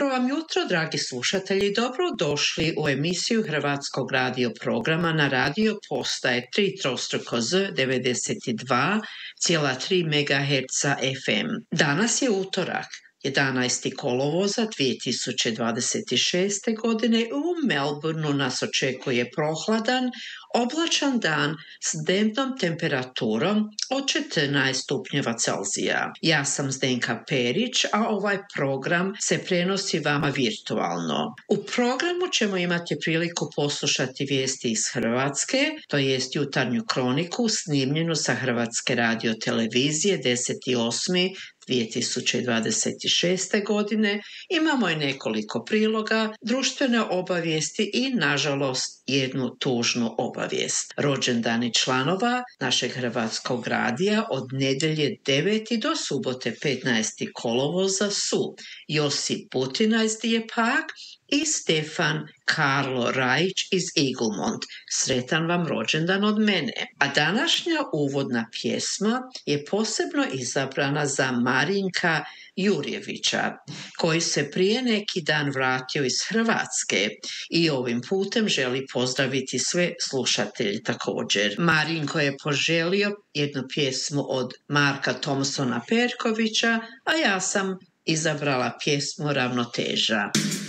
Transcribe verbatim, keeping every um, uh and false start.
vam jutro, dragi slušatelji, dobrodošli u emisiju Hrvatskog radio programa na radio postaje tri trostruko Z devedeset dva zarez tri megaherca F M. Danas je utorak, jedanaesti kolovoza dvije tisuće dvadeset šeste. godine. U Melbourneu nas očekuje prohladan, oblačan dan s dnevnom temperaturom od četrnaest stupnjeva Celzija. Ja sam Zdenka Perić, a ovaj program se prenosi vama virtualno. U programu ćemo imati priliku poslušati vijesti iz Hrvatske, to jest jutarnju kroniku snimljenu sa Hrvatske radio televizije deseti osmi dvije tisuće dvadeset šeste. godine. Imamo i nekoliko priloga, društvene obavijesti i, nažalost, jednu tužnu obavijest. Rođendani članova našeg Hrvatskog radija od nedjelje deveti do subote petnaesti kolovoza su Josip Putina iz Dijepak i Stefan Karlo Rajić iz Eaglemont. Sretan vam rođendan od mene. A današnja uvodna pjesma je posebno izabrana za Marinka Jurjevića, koji se prije neki dan vratio iz Hrvatske i ovim putem želi pozdraviti sve slušatelje također. Marinko je poželio jednu pjesmu od Marka Thompsona Perkovića, a ja sam izabrala pjesmu Ravnoteža.